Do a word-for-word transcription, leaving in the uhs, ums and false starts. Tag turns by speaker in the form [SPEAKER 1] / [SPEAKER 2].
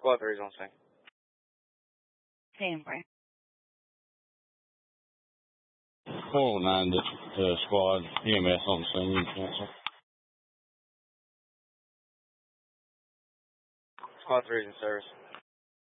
[SPEAKER 1] Squad three is on scene.
[SPEAKER 2] Same way.
[SPEAKER 3] four nine uh, squad, E M S on scene, cancel.
[SPEAKER 1] Squad three is in service.